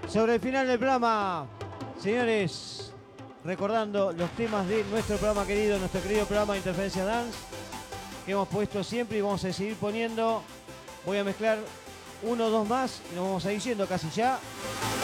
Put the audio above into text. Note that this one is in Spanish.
Sobre el final del programa, señores, recordando los temas de nuestro programa querido, nuestro querido programa de Interferencia Dance, que hemos puesto siempre y vamos a seguir poniendo. Voy a mezclar uno o dos más y nos vamos a ir yendo casi ya.